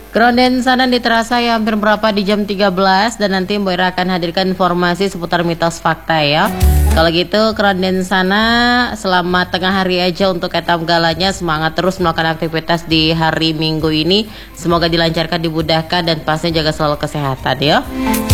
Keronden sana diterasa ya hampir berapa di jam 13 dan nanti Mbak Ira akan hadirkan informasi seputar mitos fakta ya. Kalau gitu keronden sana selamat tengah hari aja untuk etap galanya, semangat terus melakukan aktivitas di hari Minggu ini. Semoga dilancarkan, dimudahkan dan pastinya jaga selalu kesehatan ya.